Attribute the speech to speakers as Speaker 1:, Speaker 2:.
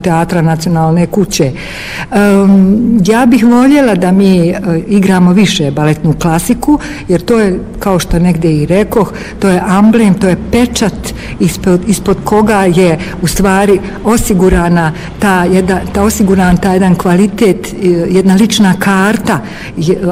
Speaker 1: Teatra Nacionalne kuće. Ja bih voljela da mi igramo više baletnu klasiku, jer to je, kao što negdje i rekoh, to je amblem, to je pečat ispod koga je u stvari osigurana osiguran taj jedan kvalitet, jedna lična karta